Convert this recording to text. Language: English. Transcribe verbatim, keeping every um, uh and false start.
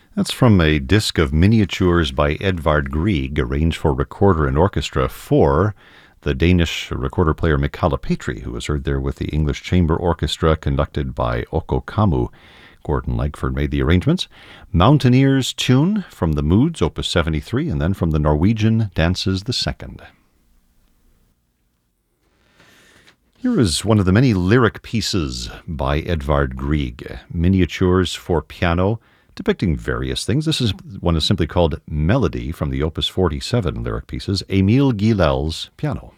That's from a disc of miniatures by Edvard Grieg, arranged for recorder and orchestra for the Danish recorder player Michala Petri, who was heard there with the English Chamber Orchestra conducted by Okko Kammu. Gordon Legford made the arrangements. Mountaineers Tune from the Moods, Opus seventy-three, and then from the Norwegian Dances the Second. Here is one of the many lyric pieces by Edvard Grieg, miniatures for piano, depicting various things. This is one is simply called Melody from the Opus forty-seven lyric pieces, Emil Gilels Piano.